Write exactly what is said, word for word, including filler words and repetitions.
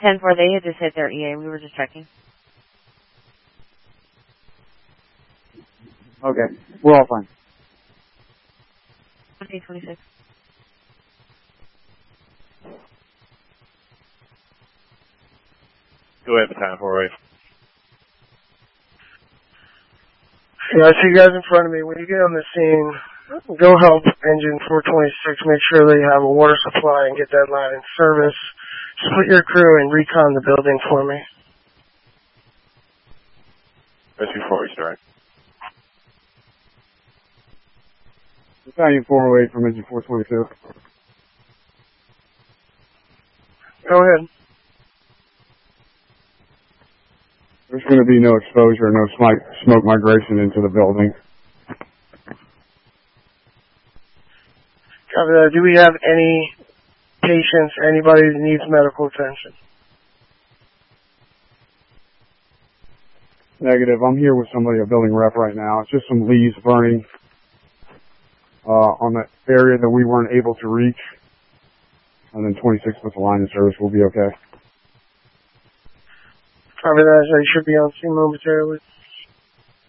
ten four, they had just hit their E A. We were just checking. Okay. We're all fine. twenty twenty-six. Go ahead, ten four eight. Yeah, I see you guys in front of me. When you get on the scene, go help engine four twenty-six. Make sure they have a water supply and get that line in service. Split your crew and recon the building for me. Rescue four, start. Battalion four oh eight from engine four twenty-two. Go ahead. There's going to be no exposure, no smoke migration into the building. Copy that. Do we have any patients, anybody that needs medical attention? Negative. I'm here with somebody, a building rep right now. It's just some leaves burning uh, on the area that we weren't able to reach. And then twenty-six with the line of service will be okay. Copy that. They should be on scene momentarily.